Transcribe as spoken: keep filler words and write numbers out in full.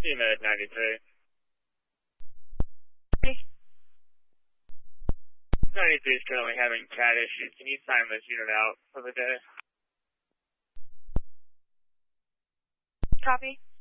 Unit ninety-three. Hey. ninety-three is currently having cat issues. Can you time this unit out for the day? Copy.